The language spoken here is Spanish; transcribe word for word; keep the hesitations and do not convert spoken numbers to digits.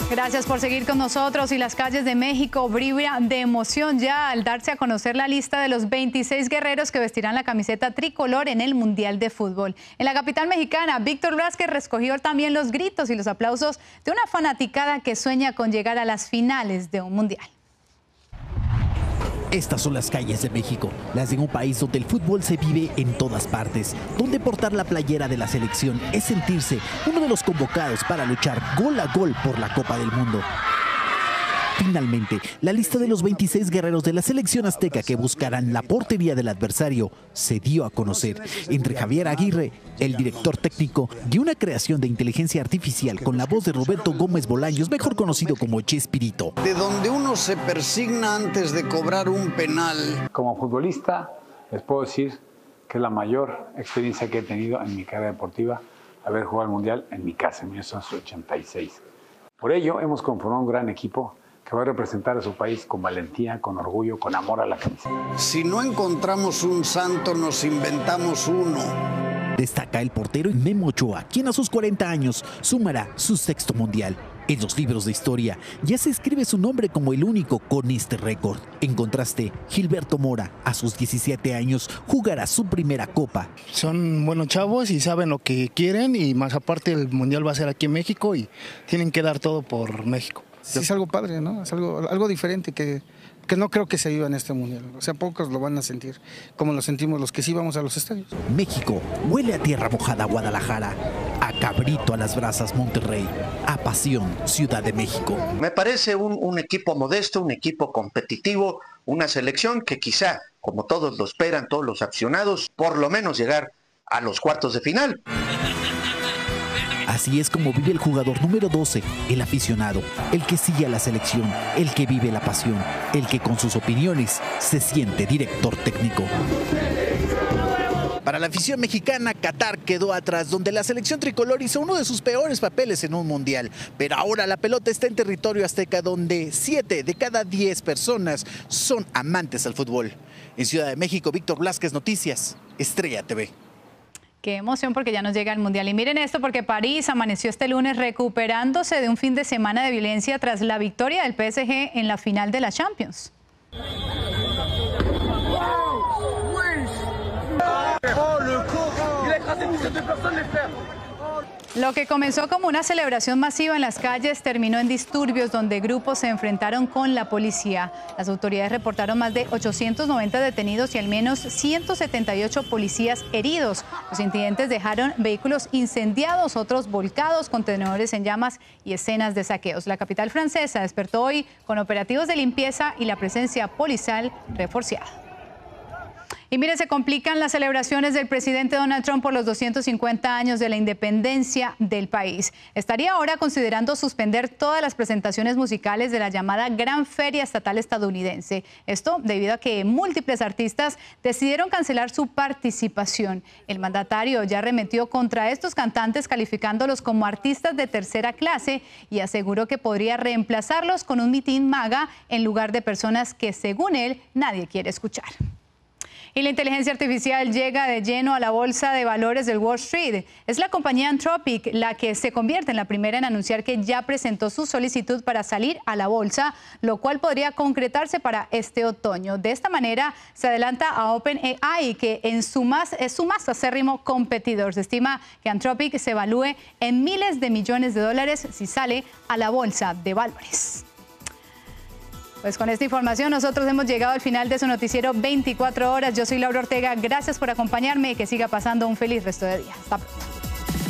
Gracias por seguir con nosotros. Y las calles de México vibran de emoción ya al darse a conocer la lista de los veintiséis guerreros que vestirán la camiseta tricolor en el Mundial de Fútbol. En la capital mexicana, Víctor Blázquez recogió también los gritos y los aplausos de una fanaticada que sueña con llegar a las finales de un Mundial. Estas son las calles de México, las de un país donde el fútbol se vive en todas partes, donde portar la playera de la selección es sentirse uno de los convocados para luchar gol a gol por la Copa del Mundo. Finalmente, la lista de los veintiséis guerreros de la selección azteca que buscarán la portería del adversario se dio a conocer. Entre Javier Aguirre, el director técnico, y una creación de inteligencia artificial con la voz de Roberto Gómez Bolaños, mejor conocido como Chespirito. De donde uno se persigna antes de cobrar un penal. Como futbolista, les puedo decir que es la mayor experiencia que he tenido en mi carrera deportiva, haber jugado al Mundial en mi casa, en mil novecientos ochenta y seis. Por ello, hemos conformado un gran equipo que va a representar a su país con valentía, con orgullo, con amor a la camiseta. Si no encontramos un santo, nos inventamos uno. Destaca el portero Memo Ochoa, quien a sus cuarenta años sumará su sexto mundial. En los libros de historia ya se escribe su nombre como el único con este récord. En contraste, Gilberto Mora, a sus diecisiete años, jugará su primera copa. Son buenos chavos y saben lo que quieren, y más aparte el mundial va a ser aquí en México y tienen que dar todo por México. Sí, es algo padre, ¿no? Es algo, algo diferente que, que no creo que se viva en este mundial. O sea, pocos lo van a sentir, como lo sentimos los que sí vamos a los estadios. México huele a tierra mojada Guadalajara, a cabrito a las brasas Monterrey, a pasión Ciudad de México. Me parece un, un equipo modesto, un equipo competitivo, una selección que quizá, como todos lo esperan, todos los aficionados, por lo menos llegar a los cuartos de final. Así es como vive el jugador número doce, el aficionado, el que sigue a la selección, el que vive la pasión, el que con sus opiniones se siente director técnico. Para la afición mexicana, Qatar quedó atrás, donde la selección tricolor hizo uno de sus peores papeles en un mundial. Pero ahora la pelota está en territorio azteca, donde siete de cada diez personas son amantes al fútbol. En Ciudad de México, Víctor Blázquez, Noticias, Estrella T V. Qué emoción, porque ya nos llega el Mundial. Y miren esto, porque París amaneció este lunes recuperándose de un fin de semana de violencia tras la victoria del P S G en la final de la Champions. Lo que comenzó como una celebración masiva en las calles terminó en disturbios donde grupos se enfrentaron con la policía. Las autoridades reportaron más de ochocientos noventa detenidos y al menos ciento setenta y ocho policías heridos. Los incidentes dejaron vehículos incendiados, otros volcados, contenedores en llamas y escenas de saqueos. La capital francesa despertó hoy con operativos de limpieza y la presencia policial reforzada. Y mire, se complican las celebraciones del presidente Donald Trump por los doscientos cincuenta años de la independencia del país. Estaría ahora considerando suspender todas las presentaciones musicales de la llamada Gran Feria Estatal Estadounidense. Esto debido a que múltiples artistas decidieron cancelar su participación. El mandatario ya arremetió contra estos cantantes calificándolos como artistas de tercera clase y aseguró que podría reemplazarlos con un mitin MAGA en lugar de personas que, según él, nadie quiere escuchar. Y la inteligencia artificial llega de lleno a la bolsa de valores del Wall Street. Es la compañía Anthropic la que se convierte en la primera en anunciar que ya presentó su solicitud para salir a la bolsa, lo cual podría concretarse para este otoño. De esta manera se adelanta a OpenAI, que en su más, es su más acérrimo competidor. Se estima que Anthropic se evalúe en miles de millones de dólares si sale a la bolsa de valores. Pues con esta información nosotros hemos llegado al final de su noticiero veinticuatro horas. Yo soy Laura Ortega, gracias por acompañarme y que siga pasando un feliz resto de día. Hasta pronto.